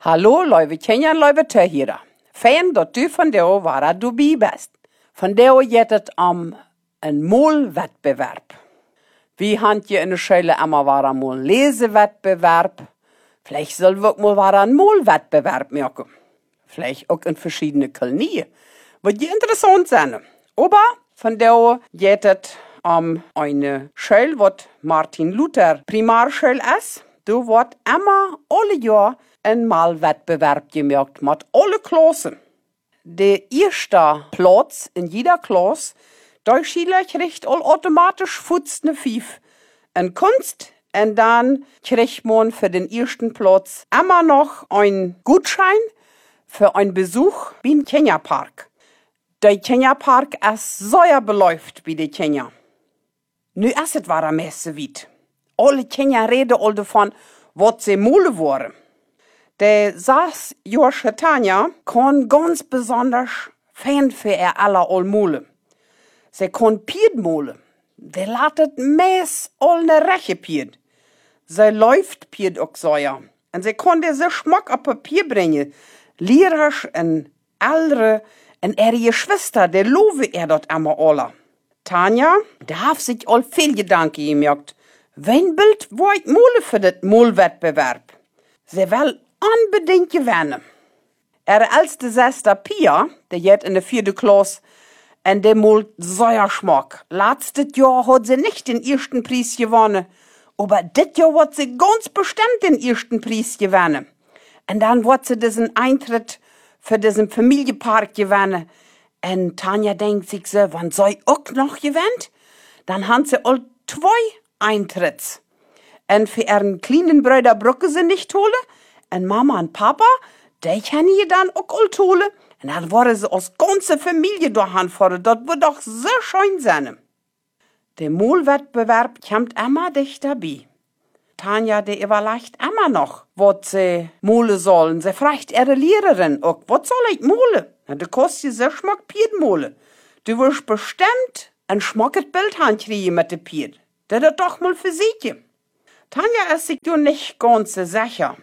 Hallo, lieve Kenjan, lieve Tehira. Fijn dat u van deo waar du bij best. Van deo jet het om een moolwettbewerb. Wie hand je in de schule immer waar een mool lezenwettbewerb? Vielleicht zullen we ook mal waar een moolwettbewerb maken. Vielleicht ook in verschiedene kolonien. Wird je interessant zijn. Aber van deo jet het om een schule wat Martin Luther Primarschule is. Du wordt immer alle jaar een Malwettbewerb gemaakt met alle klassen. De eerste plaats in jeder klas, daar Schüler kriegt al automatisch 5 in Kunst. En dan kriegt man für den ersten Platz immer noch ein Gutschein für einen Besuch beim Kenia-Park. Der Kenia-Park ist sehr beläuft bei den Kenia. Nu ist es war meeste weit. Alle Kenia reden al davon, was sie Mole waren. Der 6-jährige Tanja kann ganz besonders Fan für alle Mole. Sie kann Pied mole. Der latet meist all ne Reche Pied. Sie läuft Pied auch so ja. Und sie kann diese Schmack auf Papier bringen. Lehrers und ältere und ihre Schwester, der lobe dort immer alle. Tanja, der hat sich all viel Gedanken gemacht. Wen Bild wollt Mole für das Molwettbewerb? Sie will unbedingt gewinnen. Ihre älteste Schwester Pia, die jet in der 4. Klasse, und der molt sehr Schmack. Letztes Jahr hat sie nicht den ersten Preis gewonnen, aber dit Jahr hat sie ganz bestimmt den ersten Preis gewonnen. Und dann hat sie diesen Eintritt für diesen Familienpark gewonnen. Und Tanja denkt sich so, wann soll ich auch noch gewinnen? Dann haben sie all 2 Eintritts. Und für ihren kleinen Bruder brauchen sie nicht holen. Und Mama und Papa, die können ihr dann auch all holen. Und dann wollen sie als ganze Familie dahin fahren. Das wird doch so schön sein. Der Molwettbewerb kommt immer dichter bei. Tanja, die überlegt immer noch, was sie mole sollen. Sie fragt ihre Lehrerin auch, was soll ich mole? Na, du kannst dir so schmack Pied mole. Du wirst bestimmt ein schmackes Bild kriegen mit dem Pied. Das ist doch mal für sich. Tanja ist sich doch nicht ganz sicher.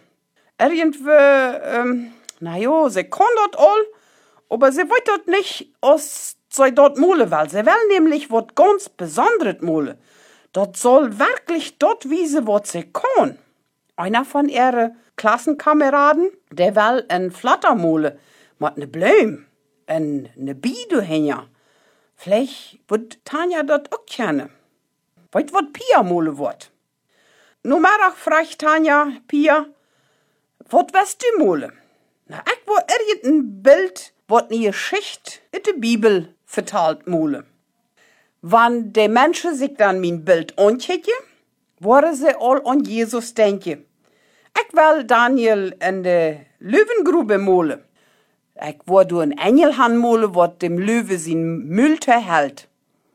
Irgendwie, sie kann das all, aber sie will dort nicht aus sie dort mole, weil sie will nämlich was ganz Besonderes mole. Das soll wirklich dort wiesen, was sie kann. Einer von ihren Klassenkameraden, der will ein Flatter mole, mit ne Blume, ne Biene hängen. Vielleicht wird Tanja das auch kennen. Weißt was Pia mole wird? Nur Mittag fragt Tanja Pia, was willst du mole? Na, ich will irgendein Bild, was eine Geschichte in der Bibel vertalt mole. Wenn die Menschen sich dann mein Bild angucken, wollen sie all an Jesus denken. Ich will Daniel in der Löwengrube mole. Ich will ein Engel han mole, was dem Löwe sein Mülte hält.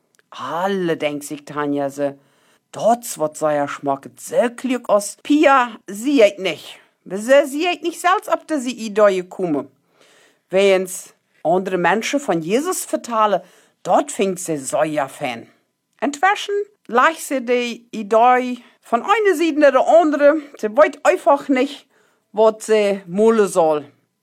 Alle denkt sich Tanja so, das wird so ja schmacket, so klug aus. Pia sie ich nicht. Wieso sie ich nicht selbst, ob sie Idee kommen. Wenn's andere Menschen von Jesus vertalen, dort fängt sie so ja Fan. Inzwischen leicht sie die Idee von einer Seite nach der andere. Sie weiß einfach nicht, was sie mole soll.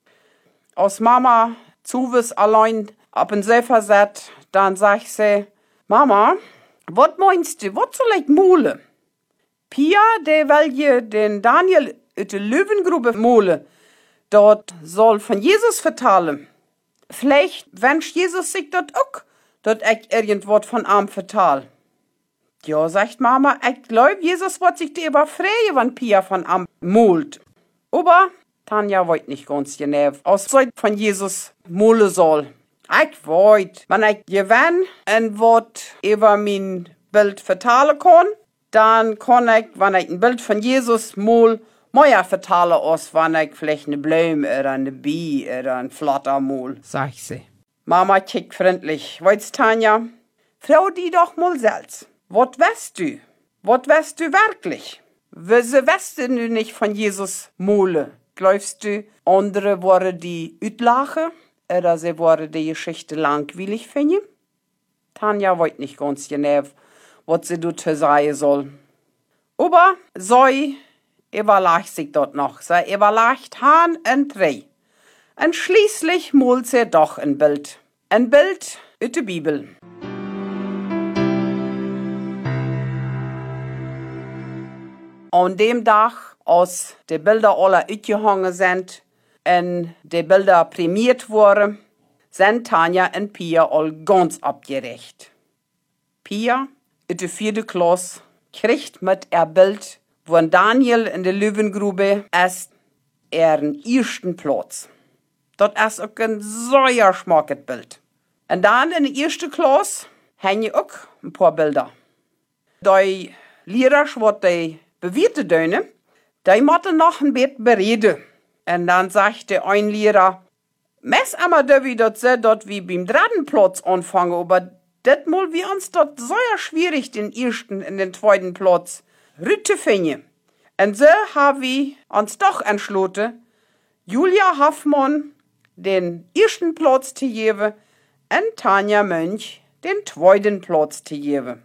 Als Mama zuwis allein auf den Sofa sitzt, dann sagt sie, Mama, was meinst du, was soll ich mole? Pia, der will je den Daniel in der Löwengrube mole. Dort soll von Jesus vertalen. Vielleicht wünscht Jesus sich dort auch, dort ich irgendwas von ihm vertal. Ja, sagt Mama, ich glaub, Jesus wird sich darüber freuen, wenn Pia von ihm molt. Aber Tanja wollt nicht ganz genau, aus Zeit von Jesus mole soll. Ich wollt, wenn ich gewinn und was über mein Bild vertalen kann, dann kann ich, wenn ich ein Bild von Jesus mol, mehr vertalen, als wenn ich vielleicht eine Blume oder eine Bie oder ein Flatter mol, sagt sie. Mama kickt freundlich. Weißt Tanja, frau die doch mal selbst. Was weißt du? Was weißt du wirklich? Wieso weißt du nicht von Jesus mole? Glaubst du, andere wollen die utlachen? Oder sie wollen die Geschichte langweilig finden? Tanja weiß nicht ganz genau, was sie dort sagen soll. Aber sie überlegt sich dort noch. Sie überlegt Han en Dreh. Und schließlich malt sie doch ein Bild. Ein Bild aus der Bibel. An dem Tag, als die Bilder alle uitgehangen sind und die Bilder prämiert wurden, sind Tanja und Pia all ganz abgerecht. Pia, in der 4. Klasse, kriegt mit ihr Bild, wo Daniel in der Löwengrube ist, ihren ersten Platz. Das ist auch ein sehr schmackendes Bild. Und dann in der 1. Klasse hängen auch ein paar Bilder. Die Lehrer, die die bewerten dürfen, die müssen noch ein bisschen bereden. Und dann sagt der ein Lehrer, Mess einmal dort so, dass wir beim 3. Platz anfangen, aber das mal wir uns dort sehr schwierig, den 1. und den 2. Platz zu finden. Und so haben wir uns doch entschlossen, Julia Hoffmann den 1. Platz zu geben und Tanja Mönch den 2. Platz zu geben.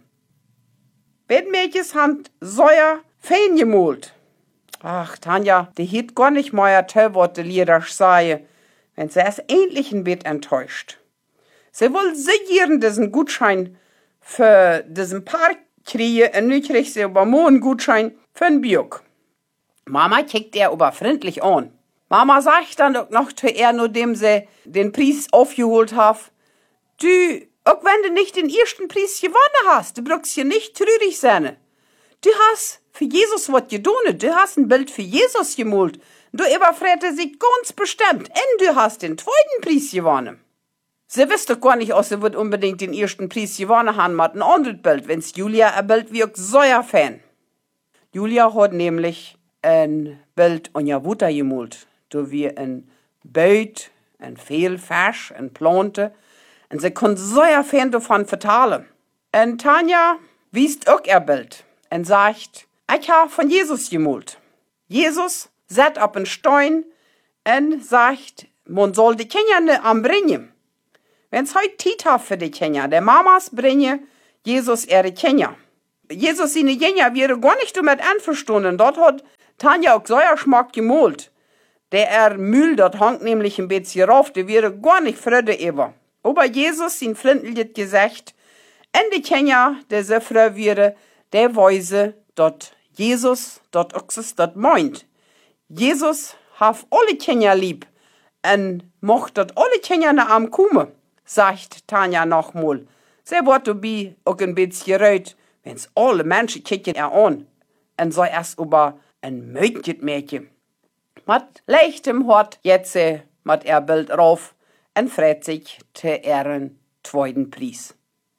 Beide Mädchen haben sehr fein gemalt. Ach, Tanja, die hat gar nicht mehr toll, was die Lehrer sagen, wenn sie ist endlich ein bisschen enttäuscht. Sie will sehr diesen Gutschein für diesen Park kriegen und nun kriegt sie aber nur einen Gutschein für ein Biok. Mama kickt er aber freundlich an. Mama sagt dann auch noch zu ihr, nachdem sie den Preis aufgeholt hat, du, auch wenn du nicht den 1. Preis gewonnen hast, du brauchst hier nicht traurig sein. Du hast für Jesus was getan, du hast ein Bild für Jesus gemalt. Du überfragte sich ganz bestimmt, und du hast den 2. Preis gewonnen. Sie wisst doch gar nicht, ob sie wird unbedingt den 1. Preis gewonnen haben mit einem anderen Bild, wenn's Julia ein Bild wirkt, so ja Fan. Julia hat nämlich ein Bild an ihr Mutter gemalt. Da wir ein Beut, ein viel Fisch, ein Plante. Und sie konnte so ja Fan davon vertalen. Und Tanja wiest auch ihr Bild und sagt, ich habe von Jesus gemalt. Jesus sitzt auf einen Stein und sagt, man soll die Kinder nicht anbringen. Wenn's heute Zeit hat für die Kinder, der Mamas bringen Jesus ihre Kinder. Jesus seine Kinder wäre gar nicht damit einverstanden. Dort hat Tanja auch Säuerschmack gemalt. Der Mühl dort hangt nämlich ein bisschen rauf, der wäre gar nicht Freude über. Aber Jesus sein Flintlied gesagt, und die Kinder, der so froh wäre, der weise, dort Jesus, dort auch dort meint. Jesus hat alle Kinder lieb und mocht dort alle Kinder nach am kommen, sagt Tanja nochmal. Sie wird dabei auch ein bisschen rot, wenn's alle Menschen kicken ihr an. Und so erst über ein Mädchen. Mit leichtem Hort jetzt mit ihr Bild rauf und freut sich zu ihren 2. Preis.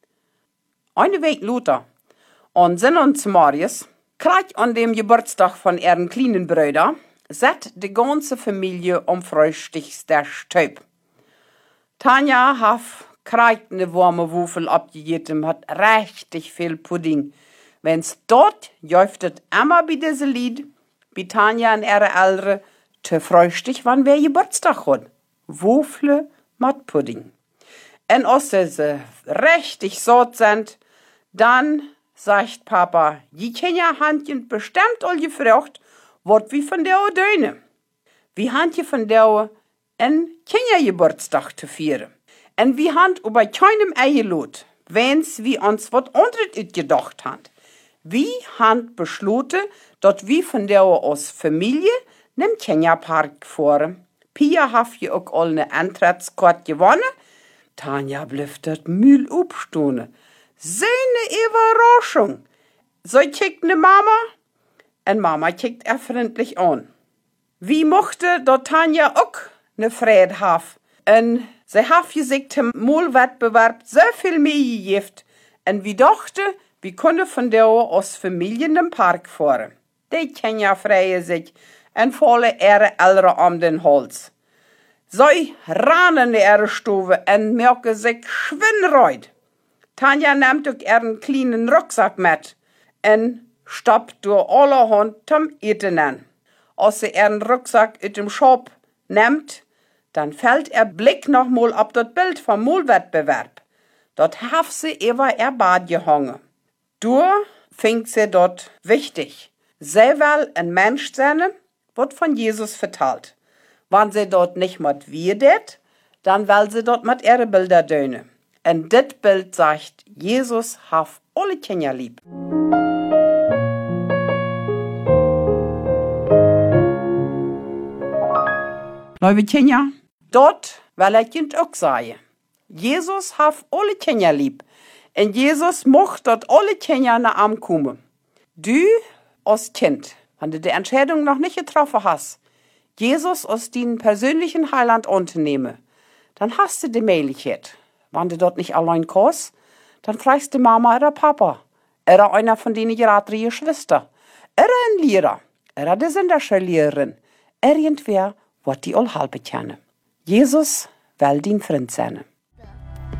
Eine Woche später, an Sonntags Marius, kriegt an dem Geburtstag von ihren kleinen Brüdern, sitzt die ganze Familie am Frühstückstisch Taub. Tanja kriegt eine warme Wafel abgegeben, hat richtig viel Pudding. Wenn's dort jäuftet immer bei diesem Lied, bei Tanja und ihre Eltern, zu Frühstück, wann wer Geburtstag hat. Wafel mit Pudding. Und als sie richtig satt sind, dann sagt Papa, die Kinder haben bestimmt all gefragt, was wir von der döne. Wir haben von der einen Kindergeburtstag zu feiern. Und wir haben über keinem eingeladen, wenn's wir uns was anderes gedacht haben. Wir haben beschlossen, dass wir von der aus Familie in den Kinderpark fahren. Pia hat ja auch all eine Eintrittskarte gewonnen. Tanja blieb dort Mühl abstehen. Seine Überraschung. So kickt ne Mama, und Mama kickt er freundlich an. Wie mochte dort Tanja auch ne Freude haben. Und sie hat gesagt, im Malwettbewerb so viel mehr gegeben. Und wir dachten, wir können von der aus Familie in den Park fahren. Die Kinder freuen sich und fallen ihre Eltern um den Hals. Sie rennen in ihre Stube und merken sich schwindreut. Tanja nimmt auch ihren kleinen Rucksack mit und stoppt durch allerhand zum Eten an. Als sie ihren Rucksack aus dem Shop nimmt, dann fällt ihr Blick nochmal auf das Bild vom Malwettbewerb. Dort hat sie über ihr Bad gehangen. Da fängt sie dort wichtig. Sie will ein Mensch sein, wird von Jesus vertalt. Wenn sie dort nicht mit wir det, dann will sie dort mit ihre Bilder döne. Und dit Bild sagt, Jesus hat alle Kinder lieb. Liebe Kinder, dort will ich Ihnen auch sagen. Jesus hat alle Kinder lieb. Und Jesus mocht dort alle Kinder nach ihm kommen. Du als Kind, wenn du die Entscheidung noch nicht getroffen hast, Jesus als deinen persönlichen Heiland anzunehmen, dann hast du die Möglichkeit. Wenn du dort nicht allein kannst, dann fragst du Mama oder Papa, oder einer von denen ihrer 3 Geschwister, oder ein Lehrer, oder die Sonderschullehrerinn, irgendwer, was die all halbe kennen. Jesus will dein Freund sein.